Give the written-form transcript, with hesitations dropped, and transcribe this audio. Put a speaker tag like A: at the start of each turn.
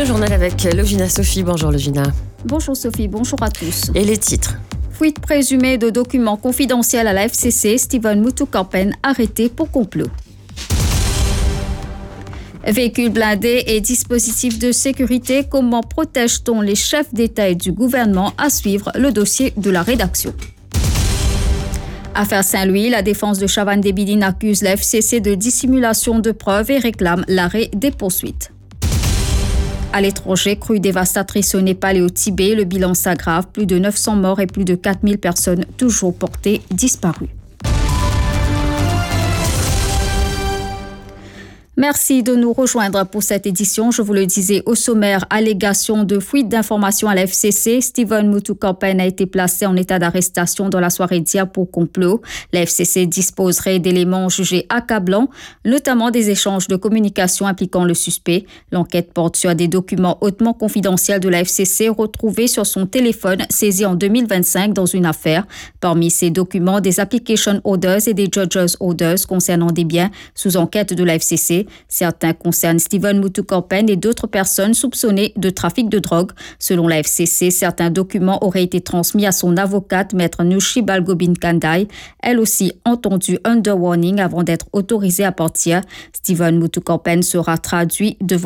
A: Le journal avec Lovina Sophie. Bonjour Lovina.
B: Bonjour Sophie, bonjour à tous.
A: Et les titres.
B: Fuite présumée de documents confidentiels à la FCC, Steven Mutukampen arrêté pour complot. Véhicules blindés et dispositifs de sécurité, comment protège-t-on les chefs d'État et du gouvernement? À suivre le dossier de la rédaction. Affaire Saint-Louis, la défense de Chavan Debidine accuse la FCC de dissimulation de preuves et réclame l'arrêt des poursuites. À l'étranger, crue dévastatrice au Népal et au Tibet, le bilan s'aggrave, plus de 900 morts et plus de 4000 personnes toujours portées disparues. Merci de nous rejoindre pour cette édition. Je vous le disais au sommaire, allégation de fuite d'informations à la FCC. Steven Mutukampen a été placé en état d'arrestation dans la soirée d'hier pour complot. La FCC disposerait d'éléments jugés accablants, notamment des échanges de communication impliquant le suspect. L'enquête porte sur des documents hautement confidentiels de la FCC retrouvés sur son téléphone saisi en 2025 dans une affaire. Parmi ces documents, des application orders et des judges orders concernant des biens sous enquête de la FCC. Certains concernent Steven Mutukampen et d'autres personnes soupçonnées de trafic de drogue. Selon la FCC, certains documents auraient été transmis à son avocate, maître Nushi Balgobin Kandai, elle aussi entendue under warning avant d'être autorisée à partir. Steven Mutukampen sera traduit devant